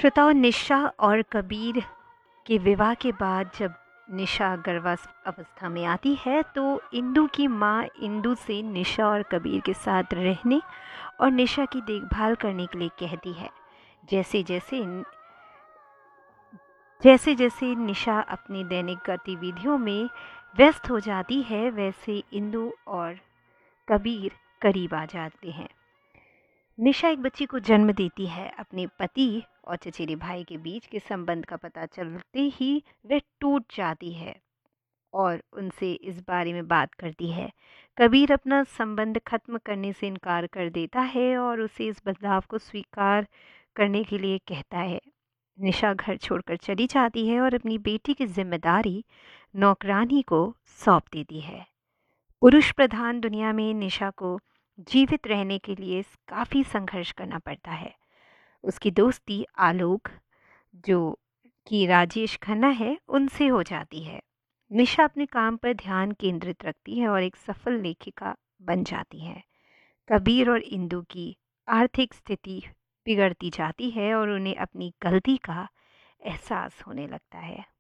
श्रोताओं, निशा और कबीर के विवाह के बाद जब निशा गर्भावस्था में आती है तो इंदु की माँ इंदु से निशा और कबीर के साथ रहने और निशा की देखभाल करने के लिए कहती है। जैसे जैसे जैसे जैसे निशा अपनी दैनिक गतिविधियों में व्यस्त हो जाती है, वैसे इंदु और कबीर करीब आ जाते हैं। निशा एक बच्ची को जन्म देती है। अपने पति और चचेरे भाई के बीच के संबंध का पता चलते ही वह टूट जाती है और उनसे इस बारे में बात करती है। कबीर अपना संबंध खत्म करने से इनकार कर देता है और उसे इस बदलाव को स्वीकार करने के लिए कहता है। निशा घर छोड़कर चली जाती है और अपनी बेटी की जिम्मेदारी नौकरानी को सौंप देती है। पुरुष प्रधान दुनिया में निशा को जीवित रहने के लिए काफ़ी संघर्ष करना पड़ता है। उसकी दोस्ती आलोक, जो कि राजेश खन्ना है, उनसे हो जाती है। निशा अपने काम पर ध्यान केंद्रित रखती है और एक सफल लेखिका बन जाती है। कबीर और इंदु की आर्थिक स्थिति बिगड़ती जाती है और उन्हें अपनी गलती का एहसास होने लगता है।